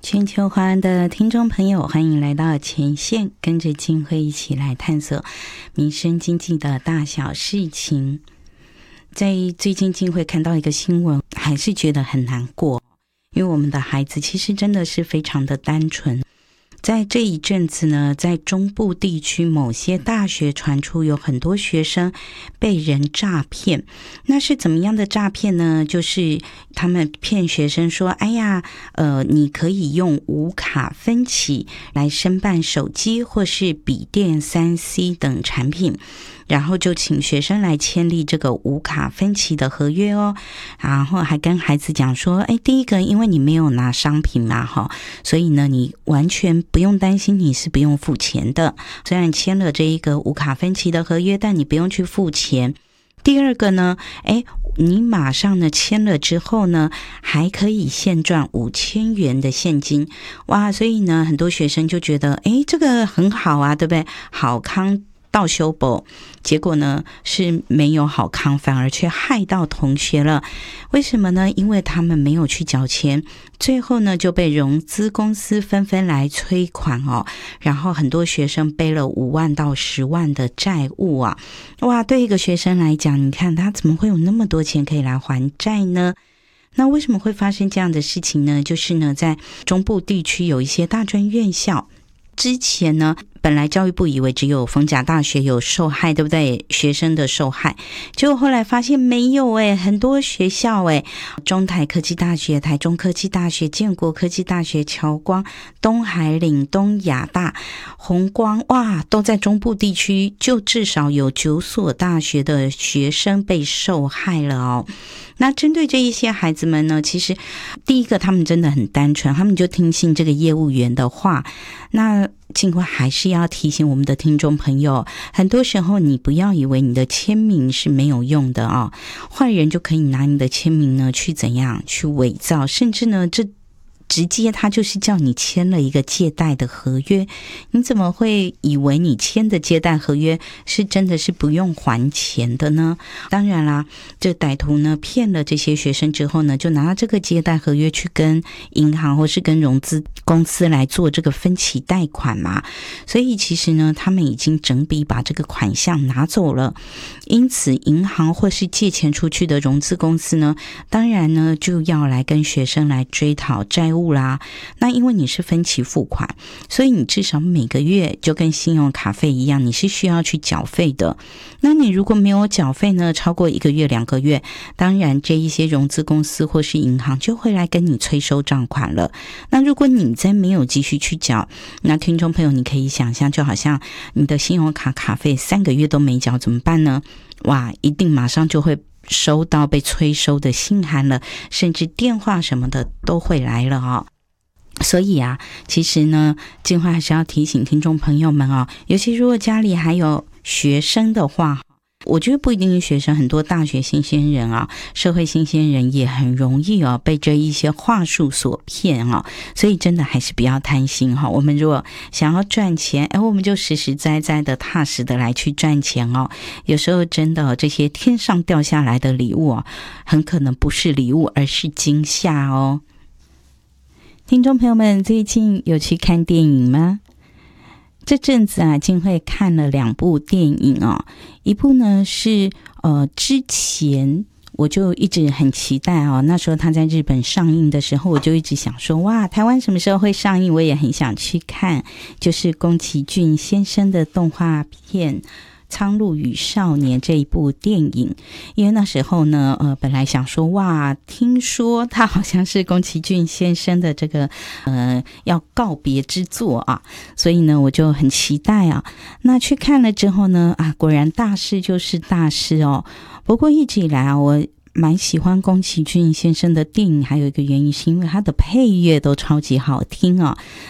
全球华人的听众朋友，欢迎来到前线，跟着静慧一起来探索民生经济的大小事情。在最近静慧看到一个新闻，还是觉得很难过，因为我们的孩子其实真的是非常的单纯。在这一阵子呢，在中部地区某些大学传出有很多学生被人诈骗。那是怎么样的诈骗呢？就是他们骗学生说，哎呀，你可以用无卡分期来申办手机或是笔电 3C 等产品，然后就请学生来签立这个无卡分期的合约哦，然后还跟孩子讲说，第一个，因为你没有拿商品嘛，所以呢，你完全不用担心你是不用付钱的。虽然签了这一个无卡分期的合约，但你不用去付钱。第二个呢，你马上呢签了之后呢，还可以现赚5000元的现金。哇，所以呢，很多学生就觉得，这个很好啊，对不对？好康到修补，结果呢是没有好康，反而却害到同学了。为什么呢？因为他们没有去缴钱，最后呢就被融资公司纷纷来催款哦，然后很多学生背了5万到10万的债务啊！哇，对一个学生来讲，你看他怎么会有那么多钱可以来还债呢？那为什么会发生这样的事情呢？就是呢，在中部地区有一些大专院校，之前呢，本来教育部以为只有逢甲大学有受害，对不对？学生的受害，结果后来发现没有很多学校中台科技大学、台中科技大学、建国科技大学、侨光、东海岭、东亚大、弘光，哇，都在中部地区，就至少有9所大学的学生被受害了哦。那针对这一些孩子们呢，其实第一个他们真的很单纯，他们就听信这个业务员的话。那静慧还是要提醒我们的听众朋友，很多时候你不要以为你的签名是没有用的啊，坏人就可以拿你的签名呢去怎样去伪造，甚至呢这直接他就是叫你签了一个借贷的合约，你怎么会以为你签的借贷合约是真的是不用还钱的呢？当然啦，这歹徒呢骗了这些学生之后呢，就拿这个借贷合约去跟银行或是跟融资公司来做这个分期贷款嘛，所以其实呢，他们已经整笔把这个款项拿走了。因此银行或是借钱出去的融资公司呢，当然呢就要来跟学生来追讨债务啦。那因为你是分期付款，所以你至少每个月就跟信用卡费一样，你是需要去缴费的。那你如果没有缴费呢，超过1个月、2个月，当然这一些融资公司或是银行就会来跟你催收账款了。那如果你再没有继续去缴，那听众朋友你可以想象，就好像你的信用卡卡费3个月都没缴，怎么办呢？哇，一定马上就会收到被催收的信函了，甚至电话什么的都会来了哦。所以啊，其实呢，静慧还是要提醒听众朋友们哦，尤其如果家里还有学生的话，我觉得不一定是学生，很多大学新鲜人啊，社会新鲜人也很容易被这一些话术所骗所以真的还是不要贪心我们如果想要赚钱，我们就实实在在的踏实的来去赚钱有时候真的这些天上掉下来的礼物很可能不是礼物，而是惊吓哦。听众朋友们，最近有去看电影吗？这阵子啊，静慧看了2部电影一部呢是之前我就一直很期待那时候他在日本上映的时候，我就一直想说，哇，台湾什么时候会上映？我也很想去看，就是宫崎骏先生的动画片苍鹭与少年这一部电影。因为那时候呢本来想说，哇，听说他好像是宫崎骏先生的这个要告别之作所以呢我就很期待那去看了之后呢果然大师就是大师不过一直以来我蛮喜欢宫崎骏先生的电影，还有一个原因是因为他的配乐都超级好听